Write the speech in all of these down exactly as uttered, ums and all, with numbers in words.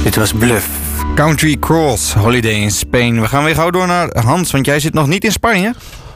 Dit was Bluff. Country Cross, Holiday in Spain. We gaan weer gauw door naar Hans, want jij zit nog niet in Spanje.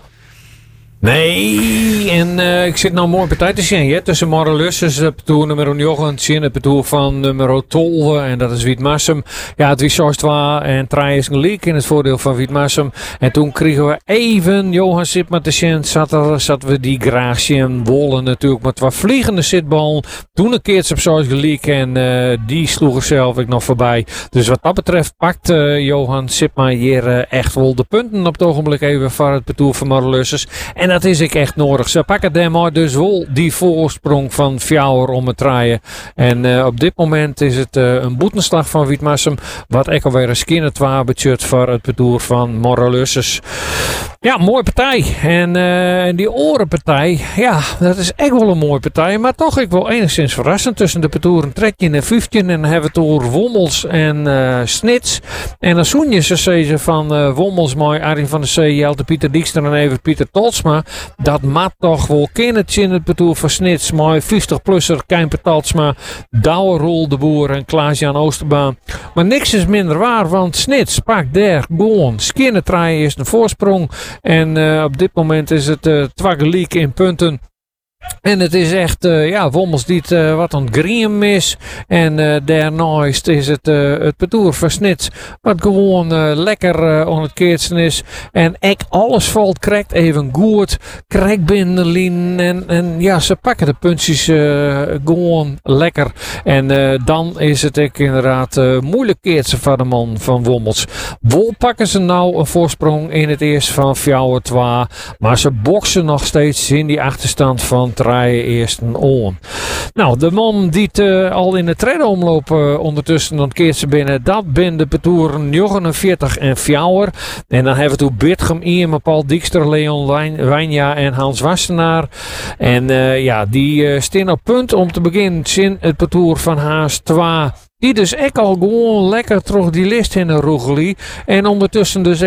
Nee, en uh, ik zit nou mooi partij te zien. Ja? Tussen Morrelusses, het parcours nummer negentien, het parcours van nummer twaalf. En dat is Wietmassum. Ja, het was zoals twee en drie is gelijk in het voordeel van Wietmassum. En toen kregen we even Johan Sipma te zien. Zat er, zaten we die Gracie en Wollen natuurlijk met twee vliegende zitballen. Toen een keertje op zoals gelijk. En uh, die sloeg er zelf ik nog voorbij. Dus wat dat betreft pakt uh, Johan Sipma hier uh, echt wel de punten op het ogenblik even voor het parcours van Morrelusses. En dat is ik echt nodig. Ze pakken daarmee dus wel die voorsprong van Fjouwer om het draaien. En uh, op dit moment is het uh, een boetenslag van Wietmassum. Wat ik alweer een skinner twee budget voor het parcours van Morrelusses. Ja, mooie partij. En uh, die orenpartij, ja, dat is echt wel een mooie partij. Maar toch ik wel enigszins verrassend. Tussen de parcours trekje en vijftien. En dan hebben we het over Wommels en uh, Snits. En dan zoen je ze zeggen van uh, Wommels, mooi Arjen van der Zee, Jelte Pieter Dijkstra en even Pieter Tolsma. Dat maakt toch wel kindertje in het parcours van Snits. Mooi vijftig-plusser, Keimper Talsma, Douwerrol de Boer en Klaas-Jan Oosterbaan. Maar niks is minder waar, want Snits pakt daar gewoon. Skinnertraaien is een voorsprong. En uh, op dit moment is het uh, twaggeliek in punten. En het is echt, uh, ja, Wommels die het uh, wat aan het griem is. En uh, daarnaast is het uh, het parcours van Snits. Wat gewoon uh, lekker uh, aan het keertsen is. En ek alles valt correct even goed. Krijg binnen de lijn. En, en ja, ze pakken de puntjes uh, gewoon lekker. En uh, dan is het ik inderdaad uh, moeilijk keertsen van de man van Wommels. Wol pakken ze nou een voorsprong in het eerste van Fjouwer twee. Maar ze boksen nog steeds in die achterstand van draaien eerst een on. Nou, de man die het, uh, al in de tweede omloop uh, ondertussen dan keert ze binnen. Dat ben de parcours negenenveertig en Fjouwer. En dan hebben we toen Birtgem, Iem, Paul Dijkstra, Leon Wijnja en Hans Wassenaar. En uh, ja, die uh, staan op punt om te beginnen in het parcours van Haas twee. Die dus echt al gewoon lekker terug die list in een roegelie. En ondertussen dus